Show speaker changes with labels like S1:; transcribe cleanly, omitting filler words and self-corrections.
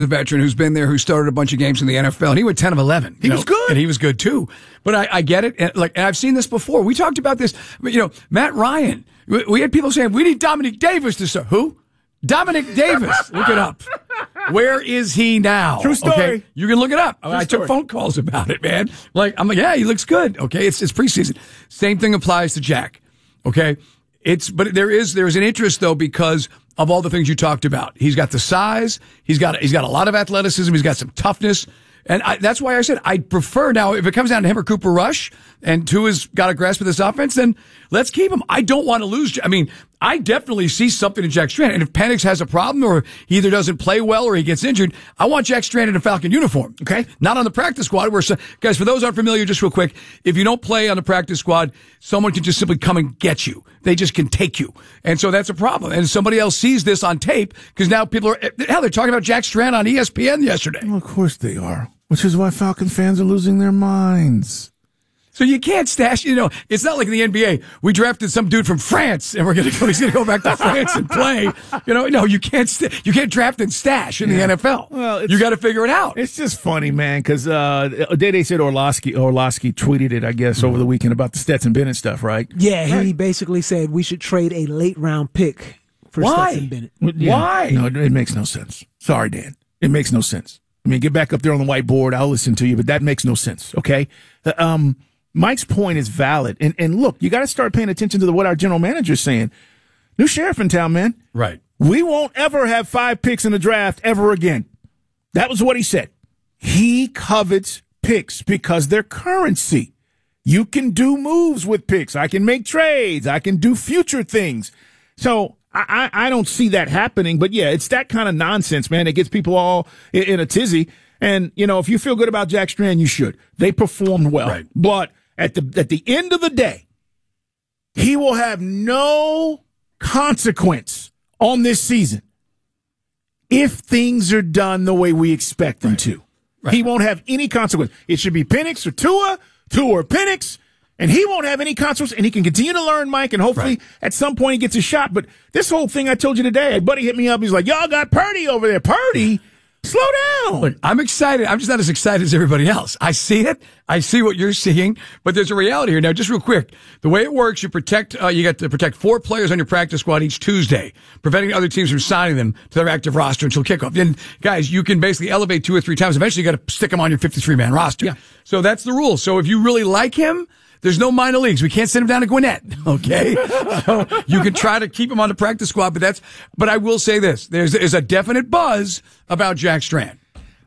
S1: The veteran who's been there, who started a bunch of games in the NFL, and he went 10 of 11.
S2: He was good.
S1: And he was good, too. But I get it. And I've seen this before. We talked about this. Matt Ryan. We had people saying, we need Dominic Davis to start. Who? Dominic Davis. Look it up. Where is he now?
S2: True story.
S1: Okay? You can look it up. I took phone calls about it, man. I'm like, yeah, he looks good. Okay, it's preseason. Same thing applies to Jack. Okay, but there is an interest though because of all the things you talked about. He's got the size. He's got a lot of athleticism. He's got some toughness. And that's why I said I prefer now, if it comes down to him or Cooper Rush, and Tua's got a grasp of this offense, then let's keep him. I don't want to lose. I mean, I definitely see something in Jack Strand. And if Penix has a problem or he either doesn't play well or he gets injured, I want Jack Strand in a Falcon uniform. Okay? Not on the practice squad. Guys, for those who aren't familiar, just real quick, if you don't play on the practice squad, someone can just simply come and get you. They just can take you. And so that's a problem. And somebody else sees this on tape because now they're talking about Jack Strand on ESPN yesterday.
S2: Well, of course they are. Which is why Falcon fans are losing their minds.
S1: So you can't stash, it's not like in the NBA. We drafted some dude from France and he's going to go back to France and play. No, you can't draft and stash in the NFL. Well, you got to figure it out.
S2: It's just funny, man, because they said Orlovsky tweeted it, I guess, over the weekend about the Stetson Bennett stuff, right?
S3: Yeah, he basically said we should trade a late round pick for Stetson Bennett.
S2: Yeah.
S1: Why?
S2: No, it makes no sense. Sorry, Dan. It makes no sense. I mean, get back up there on the whiteboard. I'll listen to you, but that makes no sense. Okay. Mike's point is valid. And look, you got to start paying attention to what our general manager is saying. New sheriff in town, man.
S1: Right.
S2: We won't ever have 5 picks in the draft ever again. That was what he said. He covets picks because they're currency. You can do moves with picks. I can make trades. I can do future things. So I don't see that happening, but yeah, it's that kind of nonsense, man. It gets people all in a tizzy. And, if you feel good about Jack Strand, you should. They performed well.
S1: Right.
S2: But at the end of the day, he will have no consequence on this season if things are done the way we expect them to. Right. He won't have any consequence. It should be Penix or Tua or Penix. And he won't have any consequence, and he can continue to learn, Mike, and hopefully at some point he gets a shot. But this whole thing I told you today, a buddy hit me up. He's like, y'all got Purdy over there. Purdy? Slow down.
S1: Look, I'm excited. I'm just not as excited as everybody else. I see it. I see what you're seeing, but there's a reality here. Now, just real quick, the way it works, you got to protect 4 players on your practice squad each Tuesday, preventing other teams from signing them to their active roster until kickoff. And guys, you can basically elevate 2 or 3 times. Eventually, you got to stick him on your 53-man roster. Yeah. So that's the rule. So if you really like him, there's no minor leagues. We can't send him down to Gwinnett. Okay. So you can try to keep him on the practice squad, but I will say this. There's a definite buzz about Jack Strand.